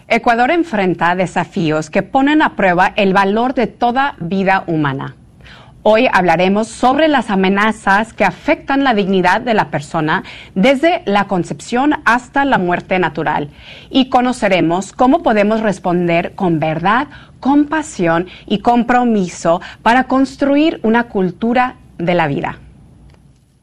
Ecuador enfrenta desafíos que ponen a prueba el valor de toda vida humana. Hoy hablaremos sobre las amenazas que afectan la dignidad de la persona desde la concepción hasta la muerte natural y conoceremos cómo podemos responder con verdad, compasión y compromiso para construir una cultura de la vida.